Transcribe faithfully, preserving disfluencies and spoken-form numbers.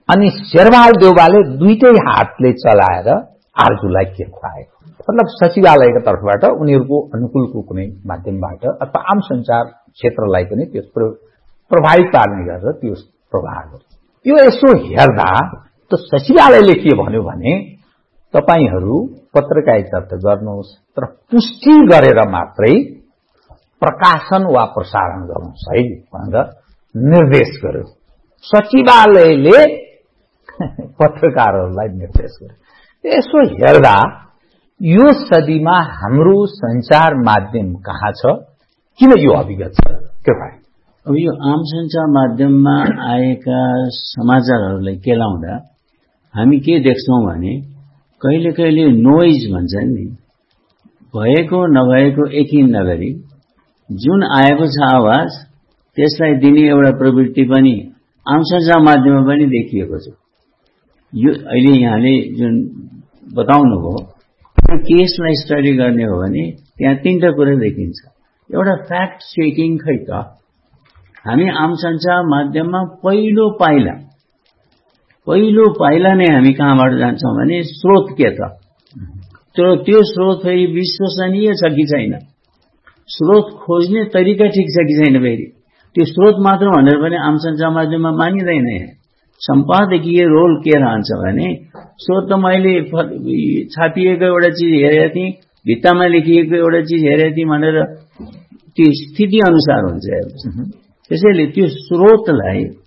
अनि शेरबहादुर देउवाले दुईटै हातले चलाएर आरजुलाई के खुवाएको, मतलब सचिवालयको तर्फबाट उनीहरूको अनुकूलको कुनै माध्यमबाट अथवा आम संचार क्षेत्रलाई पनि त्यो प्रभावित पार्ने गरेर त्यो प्रभाव गर्छ। यो यसो हेर्दा त सचिवालयले के भन्यो भने तपाईहरू पत्रकारिता त गर्नुहोस् तर पुष्टि गरेर मात्रै प्रकाशन वा प्रसारण गर्नुहोस् है भनेर निर्देश गर्यो। सचिवालयले पत्रकारहरूलाई निर्देश गर्यो। यसो हेर्दा यो सदीमा हाम्रो संचार माध्यम कहाँ छ, किन यो अभिगत छ कृपया? अब यो आम संचार माध्यममा आएका समाचारहरूलाई केलाउँदा हामी के देख्छौं भने कहिले कहिले नोइज भन्छ नि, भएको नभएको यकिन नगरी जुन आएको छ आवाज त्यसलाई दिने एउटा प्रवृत्ति पनि आम संचार माध्यममा पनि देखिएको छ। यो अहिले यहाँले जुन बताउनु भयो त्यो केसलाई स्टडी गर्ने हो भने त्यहाँ तीनटा कुरा देखिन्छ। एउटा फ्याक्ट चेकिङ, खै त हामी आम संचार माध्यममा पहिलो पाइला पहिलो पाइला नै हामी कहाँबाट जान्छौं भने स्रोत के त, त्यो त्यो स्रोत फेरि विश्वसनीय छ कि छैन, स्रोत खोज्ने तरिका ठिक छ कि छैन, फेरि त्यो स्रोत मात्र भनेर पनि आम संचार माध्यममा मानिँदैन। सम्पादकीय रोल के रहन्छ भने स्रोत त मैले छापिएको एउटा चिज हेरेको थिएँ, भित्तामा लेखिएको एउटा चिज हेरेको थिएँ भनेर त्यो स्थिति अनुसार हुन्छ। त्यसैले त्यो स्रोतलाई